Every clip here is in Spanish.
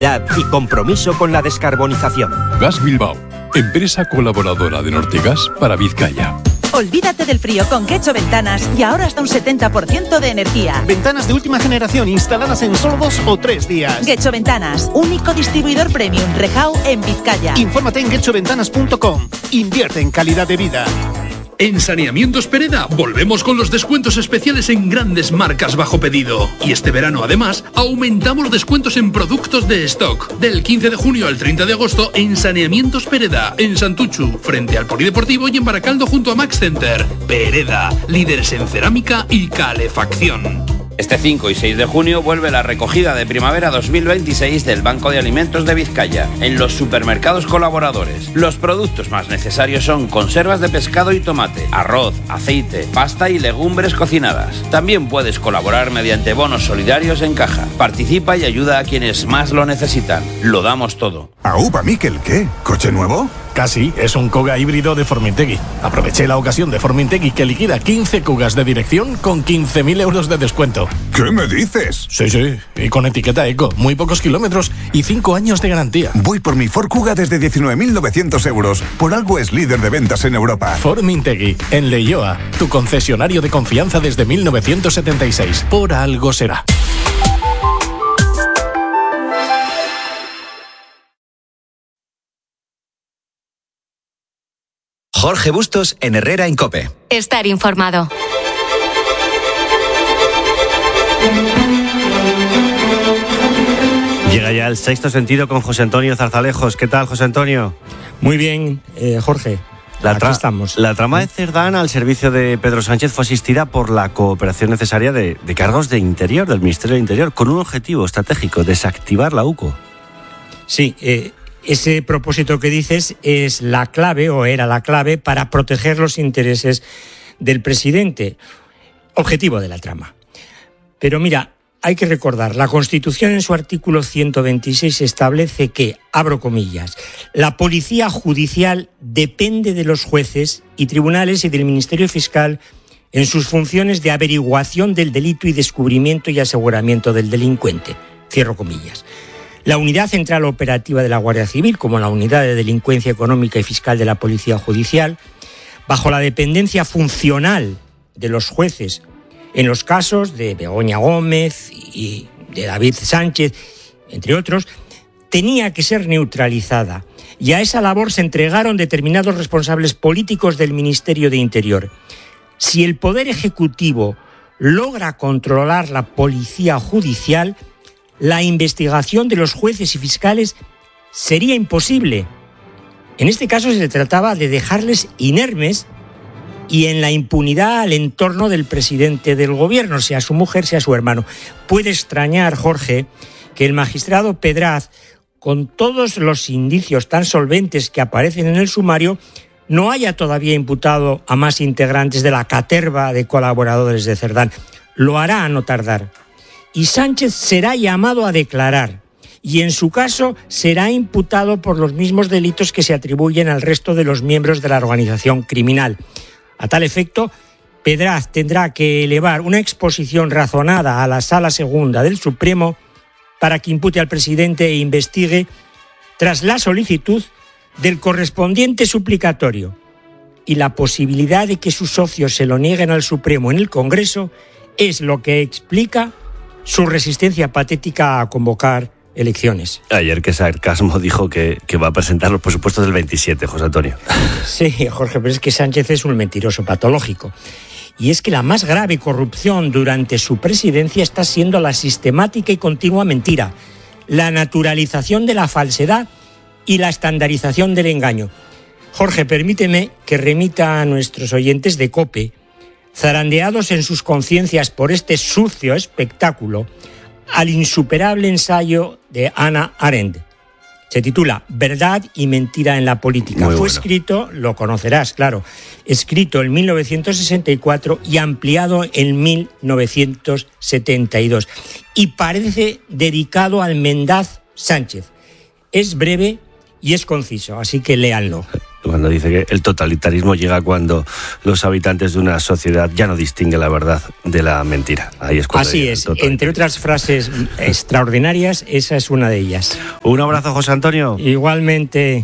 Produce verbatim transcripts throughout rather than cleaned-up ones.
Y compromiso con la descarbonización. Gas Bilbao, empresa colaboradora de Nortegas para Vizcaya. Olvídate del frío con Quecho Ventanas y ahora hasta un setenta por ciento de energía. Ventanas de última generación instaladas en solo dos o tres días. Quecho Ventanas, único distribuidor premium Rejao en Vizcaya. Infórmate en quecho ventanas punto com. Invierte en calidad de vida. En Saneamientos Pereda volvemos con los descuentos especiales en grandes marcas bajo pedido. Y este verano, además, aumentamos descuentos en productos de stock. Del quince de junio al treinta de agosto en Saneamientos Pereda, en Santuchu, frente al Polideportivo, y en Baracaldo junto a Max Center. Pereda, líderes en cerámica y calefacción. Este cinco y seis de junio vuelve la recogida de primavera dos mil veintiséis del Banco de Alimentos de Vizcaya en los supermercados colaboradores. Los productos más necesarios son conservas de pescado y tomate, arroz, aceite, pasta y legumbres cocinadas. También puedes colaborar mediante bonos solidarios en caja. Participa y ayuda a quienes más lo necesitan. Lo damos todo. ¿Aupa, Miquel, qué? ¿Coche nuevo? Casi, es un Kuga híbrido de Formintegui. Aproveché la ocasión de Formintegui que liquida quince Kugas de dirección con quince mil euros de descuento. ¿Qué me dices? Sí, sí, y con etiqueta eco, muy pocos kilómetros y cinco años de garantía. Voy por mi Ford Kuga desde diecinueve mil novecientos euros. Por algo es líder de ventas en Europa. Formintegui, en Leioa, tu concesionario de confianza desde mil novecientos setenta y seis. Por algo será. Jorge Bustos en Herrera en COPE. Estar informado. Llega ya el Sexto Sentido con José Antonio Zarzalejos. ¿Qué tal, José Antonio? Muy bien, eh, Jorge. La Aquí estamos. La trama de Cerdán al servicio de Pedro Sánchez fue asistida por la cooperación necesaria de, de cargos de Interior, del Ministerio de Interior, con un objetivo estratégico: desactivar la UCO. Sí, eh, ese propósito que dices es la clave, o era la clave, para proteger los intereses del presidente. Objetivo de la trama. Pero mira, hay que recordar, la Constitución en su artículo ciento veintiséis establece que, abro comillas, la policía judicial depende de los jueces y tribunales y del Ministerio Fiscal en sus funciones de averiguación del delito y descubrimiento y aseguramiento del delincuente. Cierro comillas. La Unidad Central Operativa de la Guardia Civil, como la Unidad de Delincuencia Económica y Fiscal de la Policía Judicial, bajo la dependencia funcional de los jueces en los casos de Begoña Gómez y de David Sánchez, entre otros, tenía que ser neutralizada. Y a esa labor se entregaron determinados responsables políticos del Ministerio de Interior. Si el Poder Ejecutivo logra controlar la policía judicial, la investigación de los jueces y fiscales sería imposible. En este caso se trataba de dejarles inermes y en la impunidad al entorno del presidente del gobierno, sea su mujer, sea su hermano. Puede extrañar, Jorge, que el magistrado Pedraz, con todos los indicios tan solventes que aparecen en el sumario, no haya todavía imputado a más integrantes de la caterva de colaboradores de Cerdán. Lo hará a no tardar. Y Sánchez será llamado a declarar, y en su caso será imputado por los mismos delitos que se atribuyen al resto de los miembros de la organización criminal. A tal efecto, Pedraz tendrá que elevar una exposición razonada a la Sala Segunda del Supremo para que impute al presidente e investigue tras la solicitud del correspondiente suplicatorio. Y la posibilidad de que sus socios se lo nieguen al Supremo en el Congreso es lo que explica su resistencia patética a convocar elecciones. Ayer que Sarcasmo dijo que, que va a presentar los presupuestos del veintisiete, José Antonio. Sí, Jorge, pero es que Sánchez es un mentiroso patológico. Y es que la más grave corrupción durante su presidencia está siendo la sistemática y continua mentira, la naturalización de la falsedad y la estandarización del engaño. Jorge, permíteme que remita a nuestros oyentes de COPE, zarandeados en sus conciencias por este sucio espectáculo, al insuperable ensayo de Hannah Arendt. Se titula Verdad y mentira en la política. Muy Fue bueno. escrito, lo conocerás, claro, escrito en mil novecientos sesenta y cuatro y ampliado en mil novecientos setenta y dos. Y parece dedicado al mendaz Sánchez. Es breve y es conciso, así que léanlo. cuando dice que el totalitarismo llega cuando los habitantes de una sociedad ya no distinguen la verdad de la mentira. Ahí es cuando Así es, entre otras frases extraordinarias, esa es una de ellas. Un abrazo, José Antonio. Igualmente.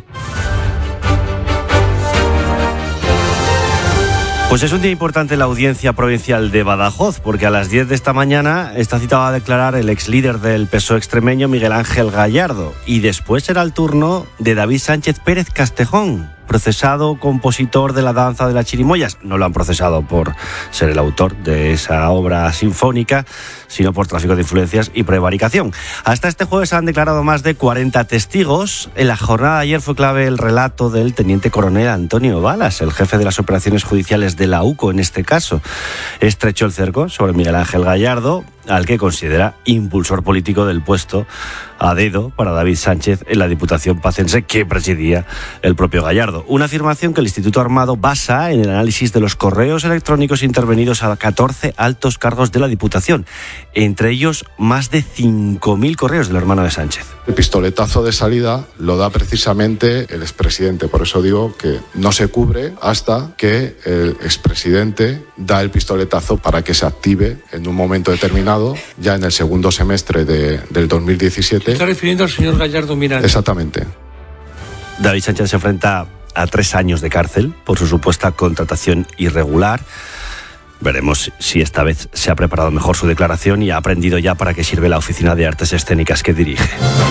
Pues es un día importante en la Audiencia Provincial de Badajoz, porque a las diez de esta mañana está citado a declarar el ex líder del P S O E extremeño, Miguel Ángel Gallardo, y después será el turno de David Sánchez Pérez Castejón, procesado compositor de la danza de las chirimoyas. No lo han procesado por ser el autor de esa obra sinfónica, sino por tráfico de influencias y prevaricación. Hasta este jueves han declarado más de cuarenta testigos. En la jornada de ayer fue clave el relato del teniente coronel Antonio Balas, el jefe de las operaciones judiciales de la U C O en este caso. Estrechó el cerco sobre Miguel Ángel Gallardo, al que considera impulsor político del puesto a dedo para David Sánchez en la Diputación pacense que presidía el propio Gallardo. Una afirmación que el Instituto Armado basa en el análisis de los correos electrónicos intervenidos a catorce altos cargos de la Diputación, entre ellos más de cinco mil correos del hermano de Sánchez. El pistoletazo de salida lo da precisamente el expresidente, por eso digo que no se cubre hasta que el expresidente da el pistoletazo para que se active en un momento determinado, ya en el segundo semestre de, del dos mil diecisiete. ¿Se está refiriendo al señor Gallardo Miranda? Exactamente. David Sánchez se enfrenta a tres años de cárcel por su supuesta contratación irregular. Veremos si esta vez se ha preparado mejor su declaración y ha aprendido ya para qué sirve la Oficina de Artes Escénicas que dirige.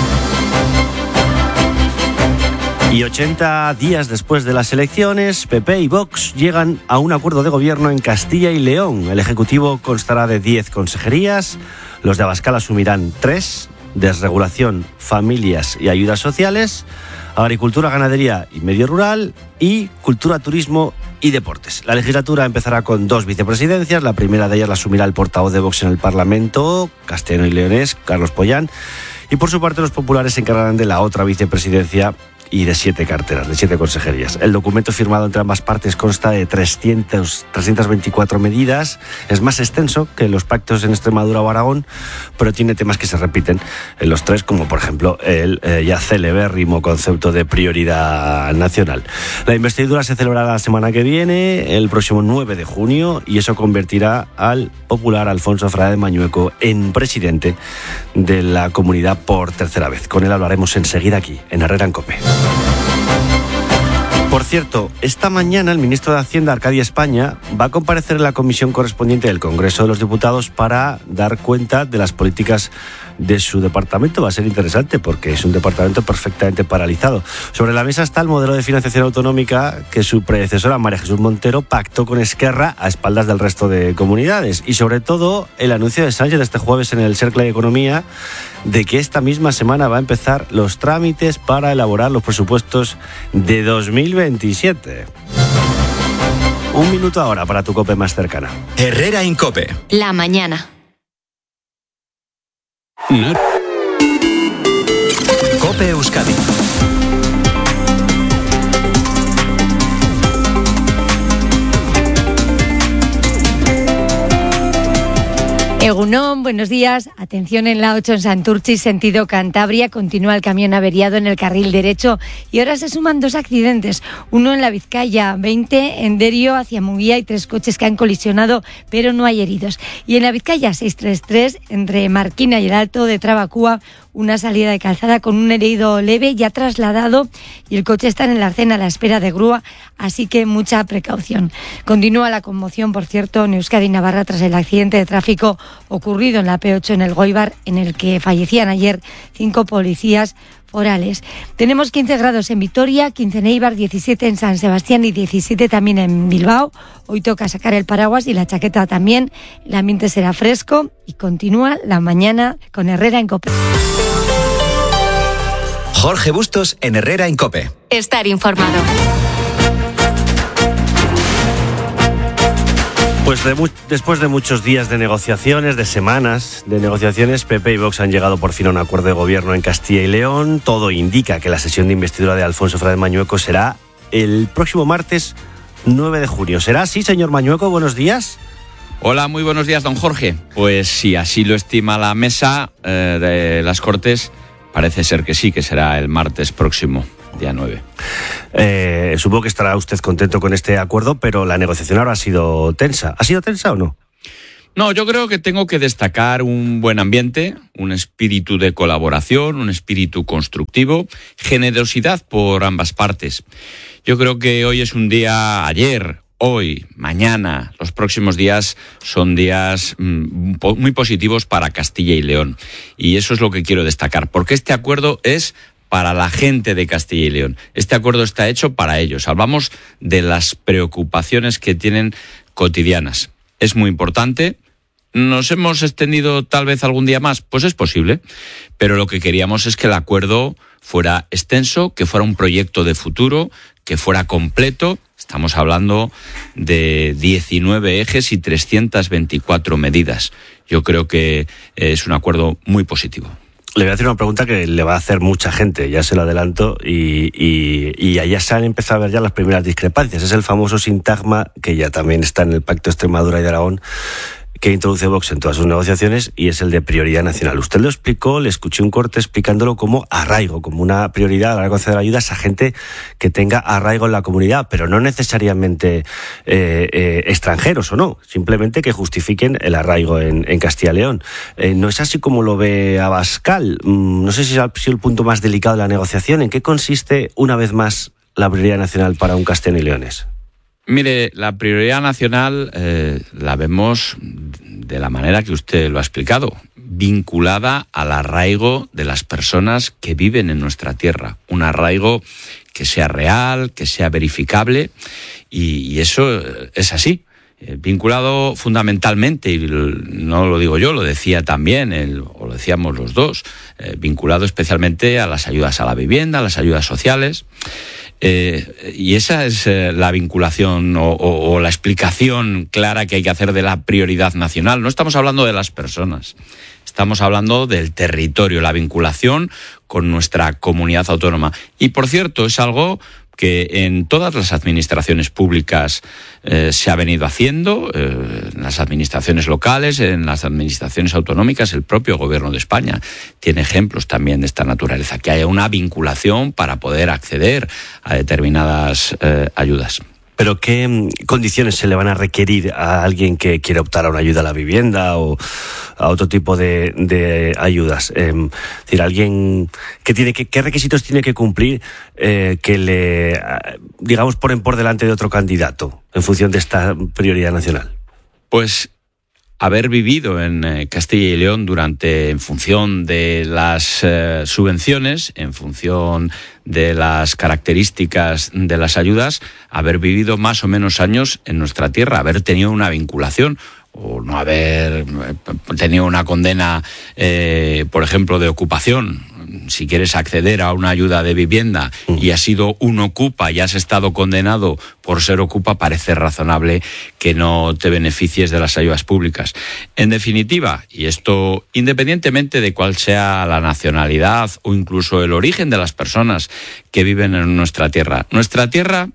Y ochenta días después de las elecciones, P P y Vox llegan a un acuerdo de gobierno en Castilla y León. El Ejecutivo constará de diez consejerías, los de Abascal asumirán tres: desregulación, familias y ayudas sociales, agricultura, ganadería y medio rural, y cultura, turismo y deportes. La legislatura empezará con dos vicepresidencias. La primera de ellas la asumirá el portavoz de Vox en el Parlamento, castellano y leonés, Carlos Pollán, y por su parte los populares se encargarán de la otra vicepresidencia y de siete carteras, de siete consejerías. El documento firmado entre ambas partes consta de trescientas veinticuatro medidas. Es más extenso que los pactos en Extremadura o Aragón, pero tiene temas que se repiten en los tres, como por ejemplo el eh, ya celebérrimo concepto de prioridad nacional. La investidura se celebrará la semana que viene, el próximo nueve de junio, y eso convertirá al popular Alfonso Frade Mañueco en presidente de la comunidad por tercera vez. Con él hablaremos enseguida aquí, en Herrera en COPE. Por cierto, esta mañana el ministro de Hacienda, Arcadia España, va a comparecer en la comisión correspondiente del Congreso de los Diputados para dar cuenta de las políticas de su departamento. Va a ser interesante porque es un departamento perfectamente paralizado. Sobre la mesa está el modelo de financiación autonómica que su predecesora, María Jesús Montero, pactó con Esquerra a espaldas del resto de comunidades. Y sobre todo el anuncio de Sánchez este jueves en el Cercle de Economía de que esta misma semana va a empezar los trámites para elaborar los presupuestos de dos mil veintisiete. Un minuto ahora para tu COPE más cercana. Herrera en COPE. La mañana. COPE Euskadi. Egunon, buenos días. Atención en la ocho en Santurtzi, sentido Cantabria. Continúa el camión averiado en el carril derecho y ahora se suman dos accidentes. Uno en la Vizcaya veinte, en Derio hacia Munguía. Hay tres coches que han colisionado, pero no hay heridos. Y en la Vizcaya seiscientos treinta y tres, entre Marquina y el Alto de Trabacúa, una salida de calzada con un herido leve ya trasladado y el coche está en el arcén a la espera de grúa, así que mucha precaución. Continúa la conmoción, por cierto, en Euskadi y Navarra tras el accidente de tráfico ocurrido en la P ocho en el Goibar, en el que fallecían ayer cinco policías forales. Tenemos quince grados en Vitoria, quince en Eibar, diecisiete en San Sebastián y diecisiete también en Bilbao. Hoy toca sacar el paraguas y la chaqueta también. El ambiente será fresco y continúa la mañana con Herrera en COPE. Jorge Bustos en Herrera en COPE. Estar informado. Pues de mu- después de muchos días de negociaciones, de semanas de negociaciones, P P y Vox han llegado por fin a un acuerdo de gobierno en Castilla y León. Todo indica que la sesión de investidura de Alfonso Frade Mañueco será el próximo martes nueve de junio. ¿Será así, señor Mañueco? Buenos días. Hola, muy buenos días, don Jorge. Pues sí, así lo estima la mesa eh, de las Cortes. Parece ser que sí, que será el martes próximo. día nueve. Eh, supongo que estará usted contento con este acuerdo, pero la negociación ahora ha sido tensa. ¿Ha sido tensa o no? No, yo creo que tengo que destacar un buen ambiente, un espíritu de colaboración, un espíritu constructivo, generosidad por ambas partes. Yo creo que hoy es un día, ayer, hoy, mañana, los próximos días son días mm, muy positivos para Castilla y León. Y eso es lo que quiero destacar, porque este acuerdo es para la gente de Castilla y León. Este acuerdo está hecho para ellos. Hablamos de las preocupaciones que tienen cotidianas. Es muy importante. ¿Nos hemos extendido tal vez algún día más? Pues es posible, pero lo que queríamos es que el acuerdo fuera extenso, que fuera un proyecto de futuro, que fuera completo. Estamos hablando de diecinueve ejes y trescientas veinticuatro medidas. Yo creo que es un acuerdo muy positivo. Le voy a hacer una pregunta que le va a hacer mucha gente, ya se lo adelanto, y, y, y allá se han empezado a ver ya las primeras discrepancias. Es el famoso sintagma que ya también está en el Pacto de Extremadura y de Aragón, que introduce Vox en todas sus negociaciones, y es el de prioridad nacional. Usted lo explicó, le escuché un corte explicándolo como arraigo, como una prioridad a la hora de conceder ayudas a gente que tenga arraigo en la comunidad, pero no necesariamente eh, eh, extranjeros o no, simplemente que justifiquen el arraigo en, en Castilla y León. Eh, ¿No es así como lo ve Abascal? Mm, no sé si ha sido el punto más delicado de la negociación. ¿En qué consiste, una vez más, la prioridad nacional para un castellano y leones? Mire, la prioridad nacional eh, la vemos de la manera que usted lo ha explicado, vinculada al arraigo de las personas que viven en nuestra tierra. Un arraigo que sea real, que sea verificable, y, y eso es así. Eh, vinculado fundamentalmente, y no lo digo yo, lo decía también, el, o lo decíamos los dos, eh, vinculado especialmente a las ayudas a la vivienda, a las ayudas sociales. Eh, y esa es eh, la vinculación o, o, o la explicación clara que hay que hacer de la prioridad nacional. No estamos hablando de las personas, estamos hablando del territorio, la vinculación con nuestra comunidad autónoma. Y por cierto, es algo que en todas las administraciones públicas eh, se ha venido haciendo, eh, en las administraciones locales, en las administraciones autonómicas, el propio Gobierno de España tiene ejemplos también de esta naturaleza, que haya una vinculación para poder acceder a determinadas eh, ayudas. ¿Pero qué condiciones se le van a requerir a alguien que quiere optar a una ayuda a la vivienda o a otro tipo de, de ayudas? Eh, es decir, alguien que tiene que, ¿qué requisitos tiene que cumplir eh, que le, digamos, ponen por delante de otro candidato en función de esta prioridad nacional? Pues haber vivido en eh, Castilla y León durante, en función de las eh, subvenciones, en función de las características de las ayudas, haber vivido más o menos años en nuestra tierra, haber tenido una vinculación, o no haber tenido una condena, eh, por ejemplo, de ocupación. Si quieres acceder a una ayuda de vivienda y has sido un ocupa y has estado condenado por ser ocupa, parece razonable que no te beneficies de las ayudas públicas. En definitiva, y esto independientemente de cuál sea la nacionalidad o incluso el origen de las personas que viven en nuestra tierra, nuestra tierra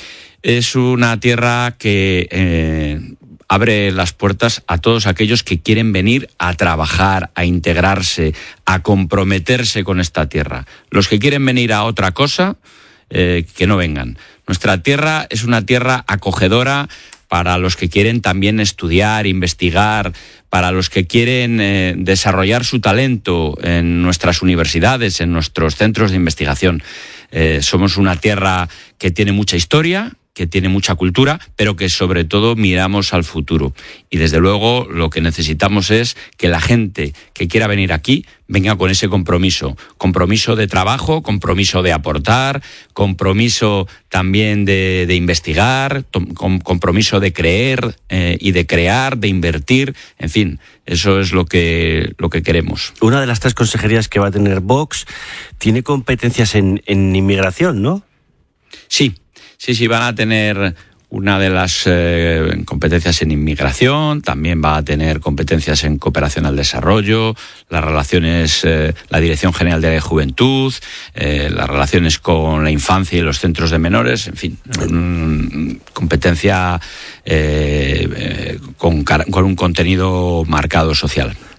es una tierra que eh, abre las puertas a todos aquellos que quieren venir a trabajar, a integrarse, a comprometerse con esta tierra. Los que quieren venir a otra cosa, eh, que no vengan. Nuestra tierra es una tierra acogedora para los que quieren también estudiar, investigar, para los que quieren eh, desarrollar su talento en nuestras universidades, en nuestros centros de investigación. Eh, somos una tierra que tiene mucha historia, que tiene mucha cultura, pero que sobre todo miramos al futuro. Y desde luego lo que necesitamos es que la gente que quiera venir aquí venga con ese compromiso. Compromiso de trabajo, compromiso de aportar, compromiso también de, de investigar, com, compromiso de creer eh, y de crear, de invertir, en fin, eso es lo que, lo que queremos. Una de las tres consejerías que va a tener Vox tiene competencias en, en inmigración, ¿no? Sí. Sí, sí, van a tener una de las eh, competencias en inmigración, también va a tener competencias en cooperación al desarrollo, las relaciones, eh, la Dirección General de Juventud, eh, las relaciones con la infancia y los centros de menores, en fin, mm, competencia eh, eh, con, con un contenido marcado social.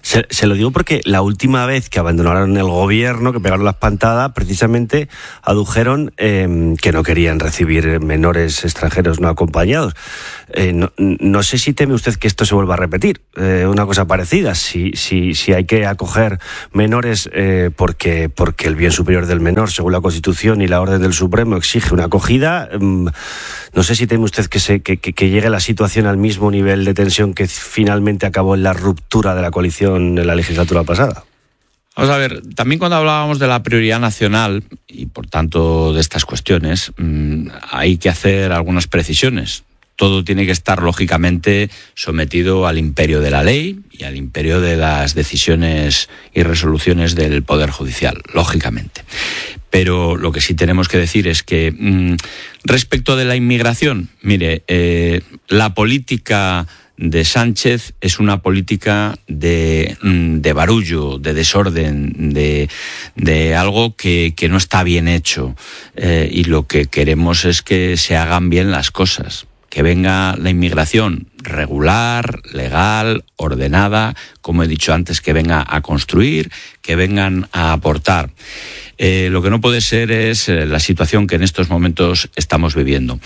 Se, se lo digo porque la última vez que abandonaron el gobierno, que pegaron la espantada, precisamente adujeron eh, que no querían recibir menores extranjeros no acompañados. Eh, no, no sé si teme usted que esto se vuelva a repetir, eh, una cosa parecida, si, si, si hay que acoger menores eh, porque, porque el bien superior del menor, según la Constitución y la orden del Supremo, exige una acogida. Eh, no sé si teme usted que, se, que, que, que llegue la situación al mismo nivel de tensión que finalmente acabó en la ruptura de la coalición en la legislatura pasada. Vamos a ver, también cuando hablábamos de la prioridad nacional y por tanto de estas cuestiones, mmm, hay que hacer algunas precisiones. Todo tiene que estar lógicamente sometido al imperio de la ley y al imperio de las decisiones y resoluciones del Poder Judicial, lógicamente. Pero lo que sí tenemos que decir es que mmm, respecto de la inmigración, mire, eh, la política de Sánchez es una política de, de barullo, de desorden, de, de algo que, que no está bien hecho. Eh, y lo que queremos es que se hagan bien las cosas. Que venga la inmigración regular, legal, ordenada, como he dicho antes, que venga a construir, que vengan a aportar. Eh, lo que no puede ser es eh, la situación que en estos momentos estamos viviendo.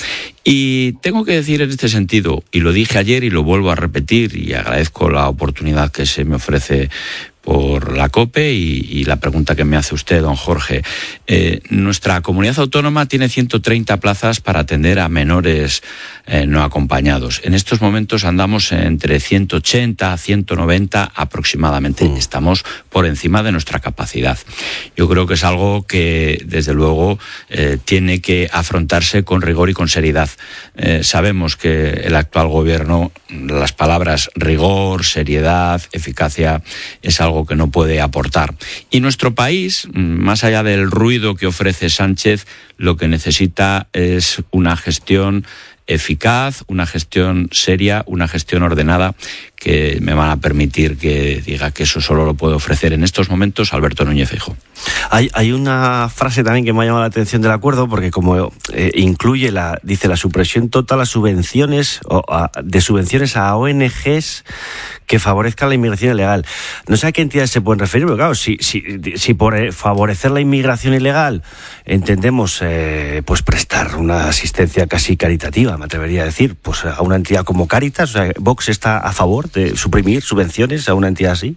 Y tengo que decir en este sentido, y lo dije ayer y lo vuelvo a repetir, y agradezco la oportunidad que se me ofrece por la COPE y, y la pregunta que me hace usted, don Jorge. Eh, nuestra comunidad autónoma tiene ciento treinta plazas para atender a menores eh, no acompañados. En estos momentos andamos entre ciento ochenta a ciento noventa aproximadamente. Mm. Estamos por encima de nuestra capacidad. Yo creo que es algo que, desde luego, eh, tiene que afrontarse con rigor y con seriedad. Eh, sabemos que el actual gobierno, las palabras rigor, seriedad, eficacia, es algo algo que no puede aportar. Y nuestro país, más allá del ruido que ofrece Sánchez, lo que necesita es una gestión eficaz, una gestión seria, una gestión ordenada, que me van a permitir que diga que eso solo lo puede ofrecer en estos momentos Alberto Núñez Feijóo. Hay, hay una frase también que me ha llamado la atención del acuerdo, porque como eh, incluye la, dice la supresión total a subvenciones o a, de subvenciones a O N Ges que favorezcan la inmigración ilegal. No sé a qué entidades se pueden referir, pero claro, si, si, si por favorecer la inmigración ilegal entendemos eh, pues prestar una asistencia casi caritativa, me atrevería a decir, pues a una entidad como Cáritas, o sea, ¿Vox está a favor de suprimir subvenciones a una entidad así?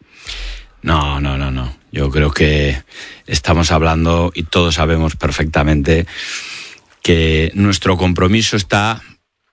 No, no, no, no. Yo creo que estamos hablando, y todos sabemos perfectamente, que nuestro compromiso está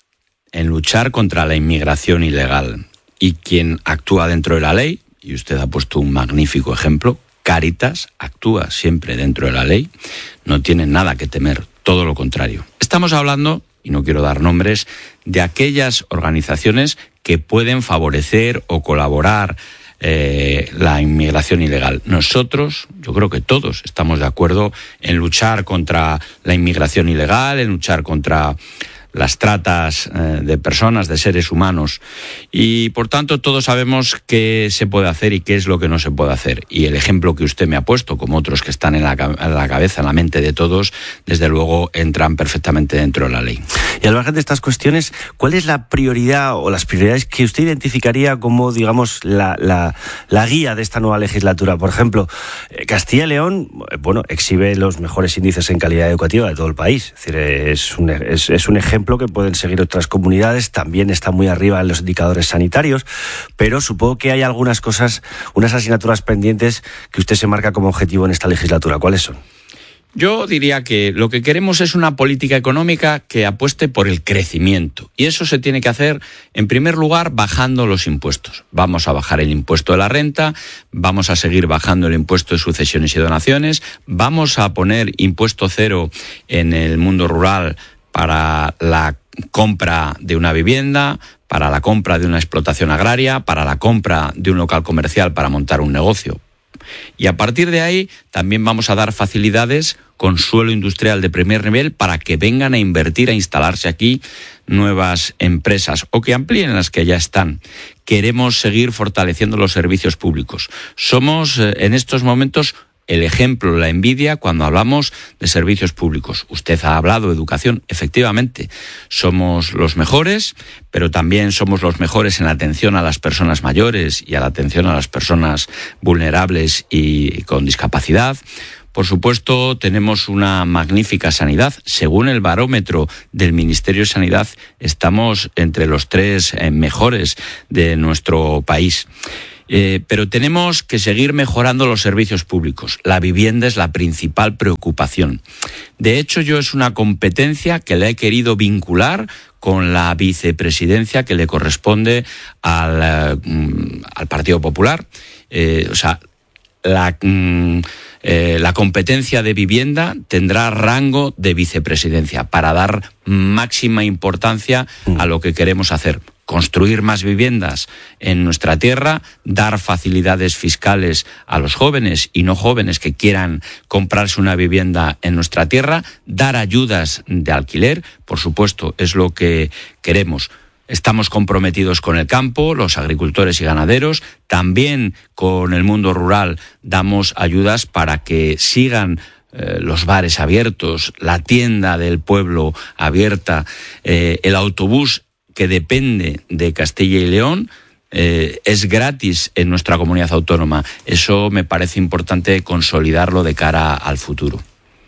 en luchar contra la inmigración ilegal. Y quien actúa dentro de la ley, y usted ha puesto un magnífico ejemplo, Cáritas actúa siempre dentro de la ley, no tiene nada que temer, todo lo contrario. Estamos hablando, y no quiero dar nombres, de aquellas organizaciones que pueden favorecer o colaborar eh, la inmigración ilegal. Nosotros, yo creo que todos estamos de acuerdo en luchar contra la inmigración ilegal, en luchar contra las tratas eh, de personas, de seres humanos, y por tanto todos sabemos qué se puede hacer y qué es lo que no se puede hacer, y el ejemplo que usted me ha puesto, como otros que están en la, en la cabeza, en la mente de todos, desde luego entran perfectamente dentro de la ley. Y al margen de estas cuestiones, ¿cuál es la prioridad o las prioridades que usted identificaría como, digamos, la, la, la guía de esta nueva legislatura? Por ejemplo, Castilla y León, bueno, exhibe los mejores índices en calidad educativa de todo el país, es decir, es un, es, es un ejemplo que pueden seguir otras comunidades, también está muy arriba en los indicadores sanitarios, pero supongo que hay algunas cosas, unas asignaturas pendientes que usted se marca como objetivo en esta legislatura. ¿Cuáles son? Yo diría que lo que queremos es una política económica que apueste por el crecimiento, y eso se tiene que hacer, en primer lugar, bajando los impuestos. Vamos a bajar el impuesto de la renta, vamos a seguir bajando el impuesto de sucesiones y donaciones, vamos a poner impuesto cero en el mundo rural para la compra de una vivienda, para la compra de una explotación agraria, para la compra de un local comercial para montar un negocio. Y a partir de ahí también vamos a dar facilidades con suelo industrial de primer nivel para que vengan a invertir, a instalarse aquí nuevas empresas o que amplíen las que ya están. Queremos seguir fortaleciendo los servicios públicos. Somos eh, en estos momentos el ejemplo, la envidia cuando hablamos de servicios públicos. Usted ha hablado de educación, efectivamente, somos los mejores, pero también somos los mejores en la atención a las personas mayores y a la atención a las personas vulnerables y con discapacidad. Por supuesto, tenemos una magnífica sanidad. Según el barómetro del Ministerio de Sanidad, estamos entre los tres eh, mejores de nuestro país. Eh, pero tenemos que seguir mejorando los servicios públicos. La vivienda es la principal preocupación. De hecho, yo es una competencia que le he querido vincular con la vicepresidencia que le corresponde al, uh, al Partido Popular. Eh, o sea, la... Um, Eh, la competencia de vivienda tendrá rango de vicepresidencia para dar máxima importancia a lo que queremos hacer. Construir más viviendas en nuestra tierra, dar facilidades fiscales a los jóvenes y no jóvenes que quieran comprarse una vivienda en nuestra tierra, dar ayudas de alquiler, por supuesto, es lo que queremos. Estamos comprometidos con el campo, los agricultores y ganaderos, también con el mundo rural damos ayudas para que sigan eh, los bares abiertos, la tienda del pueblo abierta, eh, el autobús que depende de Castilla y León eh, es gratis en nuestra comunidad autónoma. Eso me parece importante consolidarlo de cara al futuro.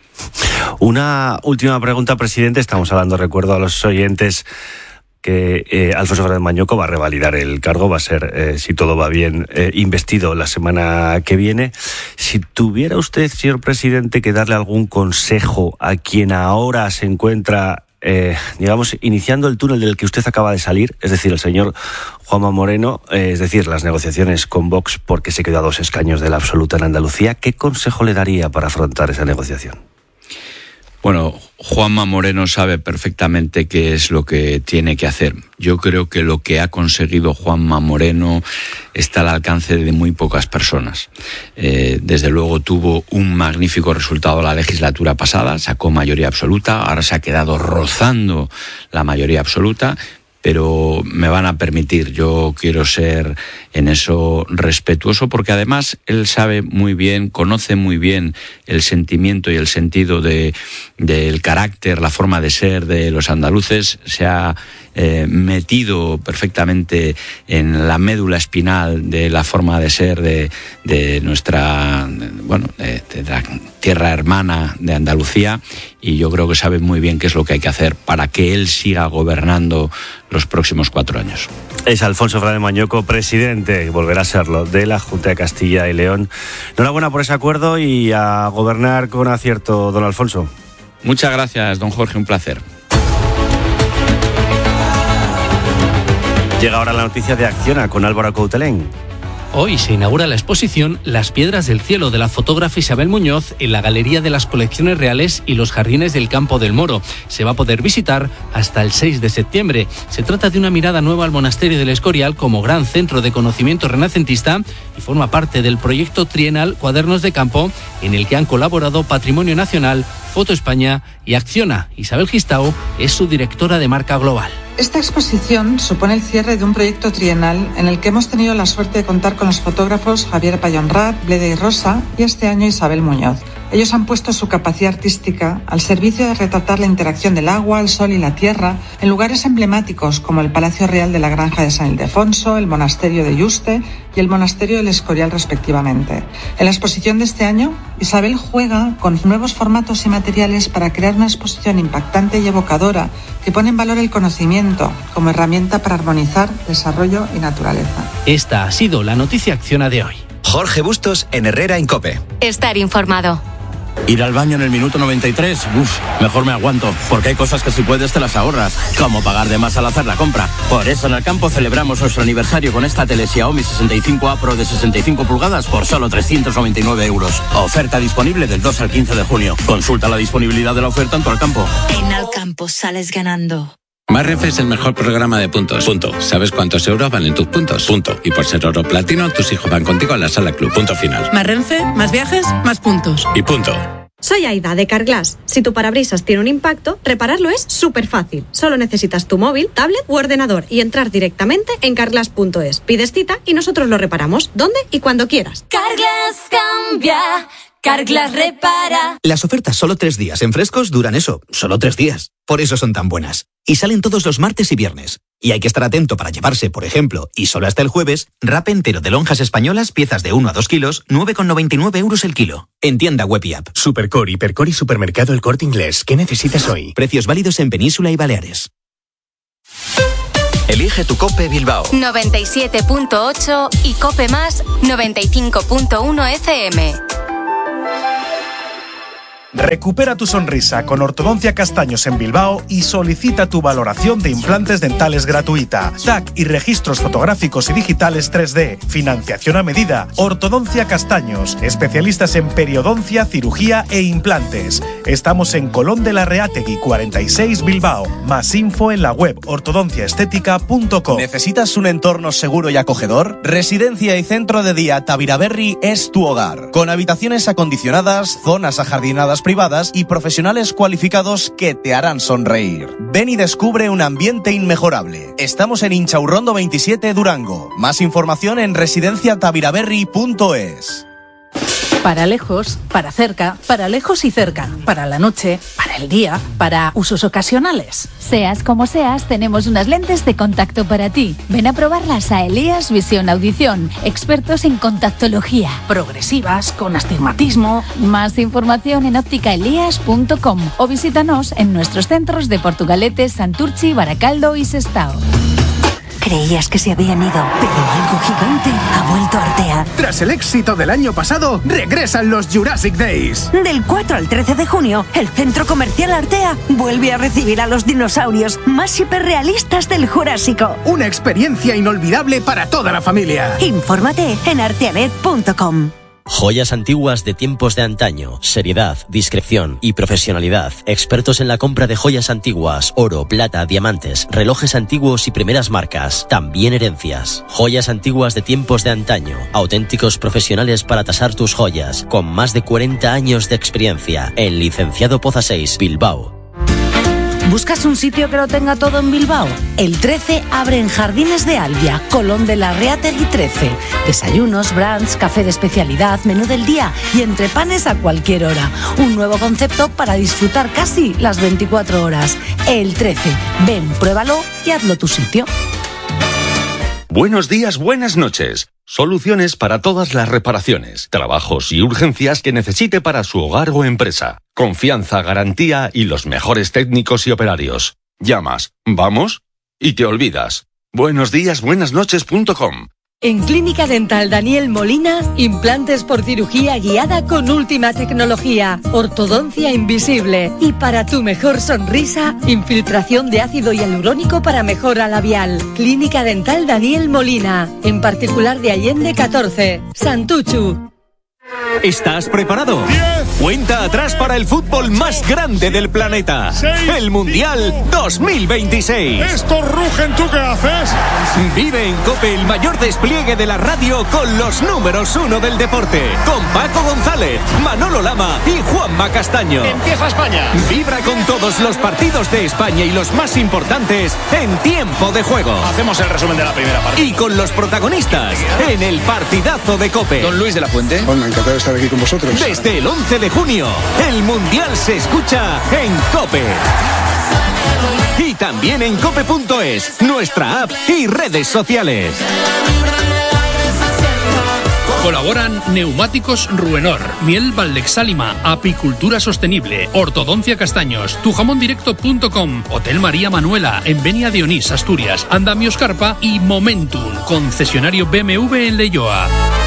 Una última pregunta, presidente. Estamos hablando, recuerdo a los oyentes, que eh, Alfonso Fernández Mañoco va a revalidar el cargo, va a ser, eh, si todo va bien, eh, investido la semana que viene. Si tuviera usted, señor presidente, que darle algún consejo a quien ahora se encuentra, eh, digamos, iniciando el túnel del que usted acaba de salir, es decir, el señor Juanma Moreno, eh, es decir, las negociaciones con Vox porque se quedó a dos escaños de la absoluta en Andalucía, ¿qué consejo le daría para afrontar esa negociación? Bueno, Juanma Moreno sabe perfectamente qué es lo que tiene que hacer. Yo creo que lo que ha conseguido Juanma Moreno está al alcance de muy pocas personas. Eh, desde luego tuvo un magnífico resultado la legislatura pasada, sacó mayoría absoluta, ahora se ha quedado rozando la mayoría absoluta, pero me van a permitir, yo quiero ser en eso respetuoso, porque además él sabe muy bien, conoce muy bien el sentimiento y el sentido de, del carácter, la forma de ser de los andaluces, se ha eh, metido perfectamente en la médula espinal de la forma de ser de, de nuestra, bueno, de, de la tierra hermana de Andalucía, y yo creo que sabe muy bien qué es lo que hay que hacer para que él siga gobernando los próximos cuatro años. Es Alfonso Fernández Mañoco, presidente, volverá a serlo, de la Junta de Castilla y León. Enhorabuena por ese acuerdo y a gobernar con acierto, don Alfonso. Muchas gracias, don Jorge, un placer. Llega ahora la noticia de Acciona con Álvaro Coutelén. Hoy se inaugura la exposición Las Piedras del Cielo de la fotógrafa Isabel Muñoz en la Galería de las Colecciones Reales y los Jardines del Campo del Moro. Se va a poder visitar hasta el seis de septiembre. Se trata de una mirada nueva al Monasterio del Escorial como gran centro de conocimiento renacentista y forma parte del proyecto trienal Cuadernos de Campo, en el que han colaborado Patrimonio Nacional, Foto España y Acciona. Isabel Gistao es su directora de marca global. Esta exposición supone el cierre de un proyecto trienal en el que hemos tenido la suerte de contar con los fotógrafos Javier Payonrat, Bleda y Rosa y este año Isabel Muñoz. Ellos han puesto su capacidad artística al servicio de retratar la interacción del agua, el sol y la tierra en lugares emblemáticos como el Palacio Real de la Granja de San Ildefonso, el Monasterio de Yuste y el Monasterio del Escorial respectivamente. En la exposición de este año, Isabel juega con nuevos formatos y materiales para crear una exposición impactante y evocadora que pone en valor el conocimiento como herramienta para armonizar desarrollo y naturaleza. Esta ha sido la noticia Acciona de hoy. Jorge Bustos en Herrera en COPE. Estar informado. Ir al baño en el minuto noventa y tres, uff, mejor me aguanto, porque hay cosas que si puedes te las ahorras, como pagar de más al hacer la compra. Por eso en el campo celebramos nuestro aniversario con esta tele Xiaomi sesenta y cinco A Pro de sesenta y cinco pulgadas por solo trescientos noventa y nueve euros. Oferta disponible del dos al quince de junio. Consulta la disponibilidad de la oferta en tu Alcampo. En Alcampo sales ganando. Más Renfe es el mejor programa de puntos. Punto. ¿Sabes cuántos euros valen tus puntos? Punto. Y por ser oro platino, tus hijos van contigo a la sala club. Punto final. Más Renfe, más viajes, más puntos. Y punto. Soy Aida, de Carglass. Si tu parabrisas tiene un impacto, repararlo es súper fácil. Solo necesitas tu móvil, tablet u ordenador y entrar directamente en carglass punto es. Pides cita y nosotros lo reparamos, donde y cuando quieras. Carglass cambia, Carglass repara. Las ofertas solo tres días en frescos duran eso, solo tres días. Por eso son tan buenas. Y salen todos los martes y viernes. Y hay que estar atento para llevarse, por ejemplo, y solo hasta el jueves, wrap entero de lonjas españolas, piezas de uno a dos kilos, nueve con noventa y nueve euros el kilo. En tienda web y app. Supercore, Hipercore y Supermercado El Corte Inglés. ¿Qué necesitas hoy? Precios válidos en Península y Baleares. Elige tu COPE Bilbao. noventa y siete punto ocho y COPE Más noventa y cinco punto uno F M. Recupera tu sonrisa con Ortodoncia Castaños en Bilbao y solicita tu valoración de implantes dentales gratuita. T A C y registros fotográficos y digitales tres D. Financiación a medida. Ortodoncia Castaños. Especialistas en periodoncia, cirugía e implantes. Estamos en Colón de la Reátegui cuarenta y seis Bilbao. Más info en la web ortodoncia estética punto com. ¿Necesitas un entorno seguro y acogedor? Residencia y Centro de Día Tabiraberri es tu hogar. Con habitaciones acondicionadas, zonas ajardinadas privadas y profesionales cualificados que te harán sonreír. Ven y descubre un ambiente inmejorable. Estamos en Inchaurrondo veintisiete, Durango. Más información en residencia tabiraberri punto es. Para lejos, para cerca, para lejos y cerca, para la noche, para el día, para usos ocasionales. Seas como seas, tenemos unas lentes de contacto para ti. Ven a probarlas a Elías Visión Audición, expertos en contactología. Progresivas, con astigmatismo. Más información en óptica elías punto com o visítanos en nuestros centros de Portugalete, Santurchi, Baracaldo y Sestao. Creías que se habían ido, pero algo gigante ha vuelto a Artea. Tras el éxito del año pasado, regresan los Jurassic Days. Del cuatro al trece de junio, el Centro Comercial Artea vuelve a recibir a los dinosaurios más hiperrealistas del Jurásico. Una experiencia inolvidable para toda la familia. Infórmate en arteanet punto com. Joyas antiguas de tiempos de antaño, seriedad, discreción y profesionalidad. Expertos en la compra de joyas antiguas, oro, plata, diamantes, relojes antiguos y primeras marcas, también herencias. Joyas antiguas de tiempos de antaño, auténticos profesionales para tasar tus joyas, con más de cuarenta años de experiencia. En Licenciado Poza seis, Bilbao. ¿Buscas un sitio que lo tenga todo en Bilbao? El trece abre en Jardines de Albia, Colón de la Reátegui trece. Desayunos, brunch, café de especialidad, menú del día y entrepanes a cualquier hora. Un nuevo concepto para disfrutar casi las veinticuatro horas. El trece. Ven, pruébalo y hazlo tu sitio. Buenos días, buenas noches. Soluciones para todas las reparaciones, trabajos y urgencias que necesite para su hogar o empresa. Confianza, garantía y los mejores técnicos y operarios. Llamas, vamos y te olvidas. Buenos días, buenas noches punto com. En Clínica Dental Daniel Molina, implantes por cirugía guiada con última tecnología, ortodoncia invisible y para tu mejor sonrisa, infiltración de ácido hialurónico para mejora labial. Clínica Dental Daniel Molina, en particular de Allende catorce, Santuchu. ¿Estás preparado? diez, Cuenta atrás para el fútbol más grande del planeta. seis, el Mundial cinco, dos mil veintiséis. ¿Estos rugen tú qué haces? Vive en COPE el mayor despliegue de la radio con los números uno del deporte. Con Paco González, Manolo Lama y Juanma Castaño. Empieza España. Vibra con todos los partidos de España y los más importantes en tiempo de juego. Hacemos el resumen de la primera parte. Y con los protagonistas en el partidazo de COPE. Don Luis de la Fuente. Bueno, encantado de estar aquí con vosotros. Desde el once de junio, el Mundial se escucha en COPE. Y también en cope punto es, nuestra app y redes sociales. Colaboran Neumáticos Ruenor, Miel Valdexálima, Apicultura Sostenible, Ortodoncia Castaños, tujamondirecto punto com, Hotel María Manuela, en Benia de Onís, Asturias, Andamios Carpa y Momentum, concesionario B M W en Leioa.